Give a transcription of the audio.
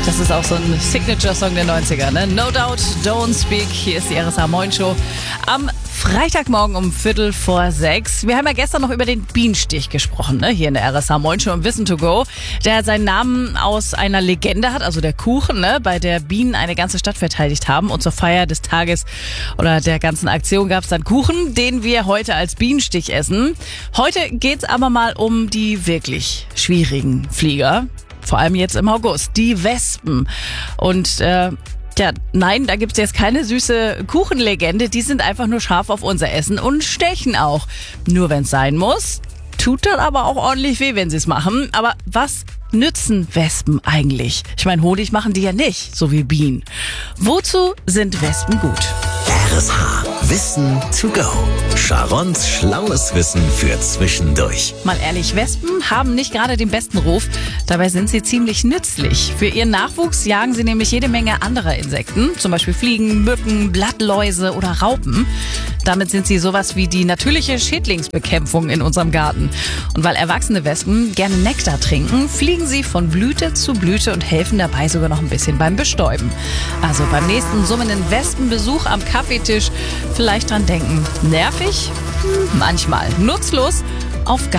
Das ist auch so ein Signature-Song der 90er, ne? No Doubt, Don't Speak. Hier ist die RSH Moin Show. Am Freitagmorgen um 5:45. Wir haben ja gestern noch über den Bienenstich gesprochen, ne? Hier in der RSH Moin Show im Wissen to go. Der seinen Namen aus einer Legende hat, also der Kuchen, ne? Bei der Bienen eine ganze Stadt verteidigt haben. Und zur Feier des Tages oder der ganzen Aktion gab es dann Kuchen, den wir heute als Bienenstich essen. Heute geht's aber mal um die wirklich schwierigen Flieger. Vor allem jetzt im August, die Wespen. Und nein, da gibt's jetzt keine süße Kuchenlegende. Die sind einfach nur scharf auf unser Essen und stechen auch. Nur wenn's sein muss. Tut dann aber auch ordentlich weh, wenn sie es machen. Aber was nützen Wespen eigentlich? Ich meine, Honig machen die ja nicht, so wie Bienen. Wozu sind Wespen gut? RSH Wissen to go. Sharons schlaues Wissen für zwischendurch. Mal ehrlich, Wespen haben nicht gerade den besten Ruf. Dabei sind sie ziemlich nützlich. Für ihren Nachwuchs jagen sie nämlich jede Menge anderer Insekten. Zum Beispiel Fliegen, Mücken, Blattläuse oder Raupen. Damit sind sie sowas wie die natürliche Schädlingsbekämpfung in unserem Garten. Und weil erwachsene Wespen gerne Nektar trinken, fliegen sie von Blüte zu Blüte und helfen dabei sogar noch ein bisschen beim Bestäuben. Also beim nächsten summenden Wespenbesuch am Kaffeetisch vielleicht dran denken. Nervig? Manchmal. Nutzlos? Auf